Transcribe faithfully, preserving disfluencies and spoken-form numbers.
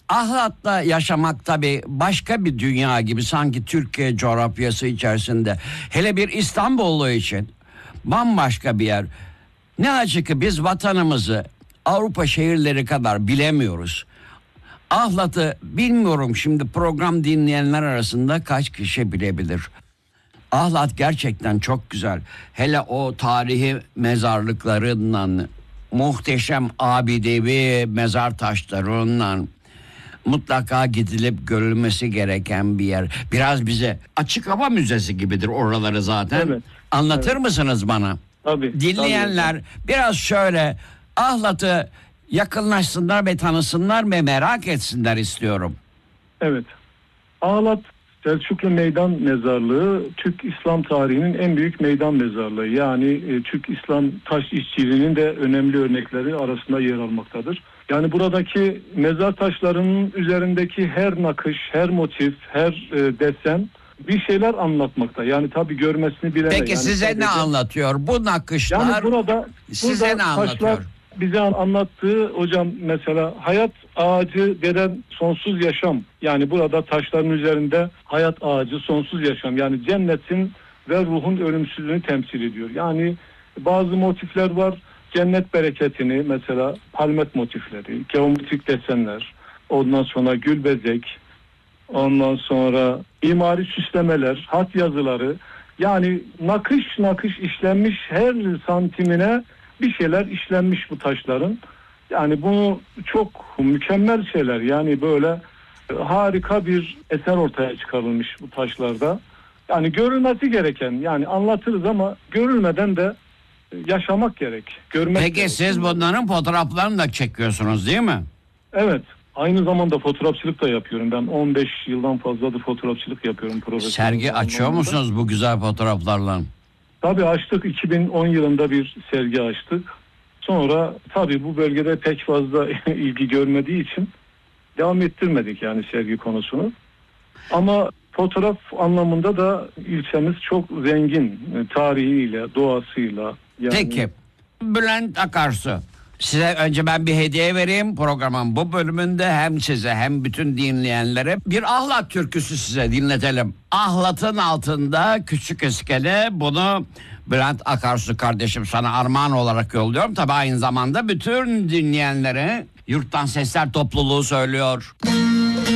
Ahlat'ta yaşamak tabii başka bir dünya gibi, sanki Türkiye coğrafyası içerisinde. Hele bir İstanbullu için bambaşka bir yer. Ne acı ki biz vatanımızı Avrupa şehirleri kadar bilemiyoruz. Ahlat'ı bilmiyorum, şimdi program dinleyenler arasında kaç kişi bilebilir. Ahlat gerçekten çok güzel. Hele o tarihi mezarlıklarından, muhteşem abidevi mezar taşlarından mutlaka gidilip görülmesi gereken bir yer. Biraz bize açık hava müzesi gibidir oraları zaten. Evet. Anlatır evet. mısınız bana? Tabii. Dinleyenler tabii. biraz şöyle Ahlat'ı yakınlaşsınlar ve tanısınlar ve merak etsinler istiyorum. Evet. Ahlat Selçuklu Meydan Mezarlığı Türk İslam tarihinin en büyük meydan mezarlığı. Yani e, Türk İslam taş işçiliğinin de önemli örnekleri arasında yer almaktadır. Yani buradaki mezar taşlarının üzerindeki her nakış, her motif, her e, desen bir şeyler anlatmakta. Yani tabii görmesini bilen. Peki yani size sadece, ne anlatıyor bu nakışlar? Yani burada size burada ne anlatıyor? Bize anlattığı hocam mesela hayat ağacı denen sonsuz yaşam. Yani burada taşların üzerinde hayat ağacı, sonsuz yaşam. Yani cennetin ve ruhun ölümsüzlüğünü temsil ediyor. Yani bazı motifler var. Cennet bereketini, mesela palmet motifleri, geometrik desenler, ondan sonra gül bezek, ondan sonra imari süslemeler, hat yazıları. Yani nakış nakış işlenmiş, her santimine bir şeyler işlenmiş bu taşların. Yani bunu çok mükemmel şeyler. Yani böyle harika bir eser ortaya çıkarılmış bu taşlarda. Yani görülmesi gereken, yani anlatırız ama görülmeden de yaşamak gerek. Görmek Peki gerek. siz bunların fotoğraflarını da çekiyorsunuz değil mi? Evet. Aynı zamanda fotoğrafçılık da yapıyorum. Ben on beş yıldan fazladır fotoğrafçılık yapıyorum. Sergi açıyor musunuz bu güzel fotoğraflarla? Tabii açtık. iki bin on yılında bir sergi açtık. Sonra tabii bu bölgede pek fazla ilgi görmediği için devam ettirmedik yani sergi konusunu. Ama fotoğraf anlamında da ilçemiz çok zengin, tarihiyle, doğasıyla. Yani... Peki Bülent Akarsu, size önce ben bir hediye vereyim programın bu bölümünde, hem size hem bütün dinleyenlere bir Ahlat türküsü size dinletelim. Ahlat'ın altında küçük iskele, bunu Bülent Akarsu kardeşim sana armağan olarak yolluyorum. Tabii aynı zamanda bütün dinleyenlere Yurttan Sesler topluluğu söylüyor.